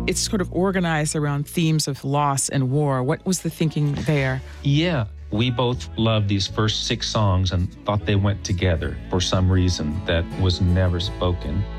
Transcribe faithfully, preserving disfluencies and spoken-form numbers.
it's sort of organized around themes of loss and war. What was the thinking there? Yeah, we both loved these first six songs and thought they went together for some reason that was never spoken.